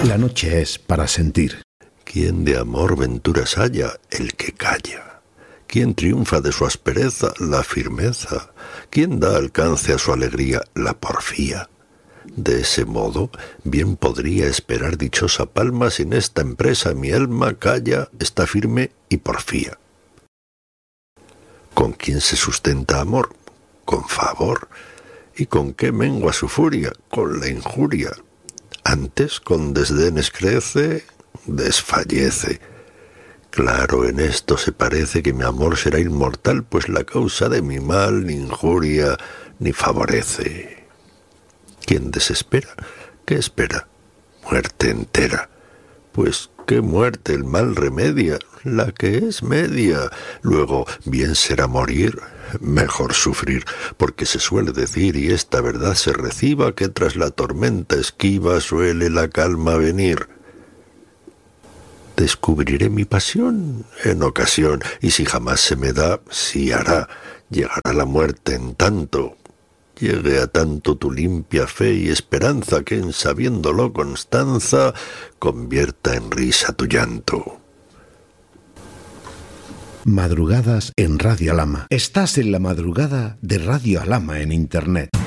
La noche es para sentir. ¿Quién de amor venturas halla? El que calla. ¿Quién triunfa de su aspereza? La firmeza. ¿Quién da alcance a su alegría? La porfía. De ese modo, bien podría esperar dichosa palma si en esta empresa mi alma calla, está firme y porfía. ¿Con quién se sustenta amor? Con favor. ¿Y con qué mengua su furia? Con la injuria. Antes con desdenes crece, desfallece. Claro, en esto se parece que mi amor será inmortal, pues la causa de mi mal ni injuria ni favorece. ¿Quién desespera? ¿Qué espera? Muerte entera. Pues qué muerte el mal remedia, la que es media. Luego, bien será morir, mejor sufrir, porque se suele decir, y esta verdad se reciba, que tras la tormenta esquiva suele la calma venir. Descubriré mi pasión en ocasión, y si jamás se me da, sí hará. Llegará la muerte en tanto. Llegue a tanto tu limpia fe y esperanza, que en sabiéndolo constanza, convierta en risa tu llanto. Madrugadas en Radio Alhama. Estás en la madrugada de Radio Alhama en Internet.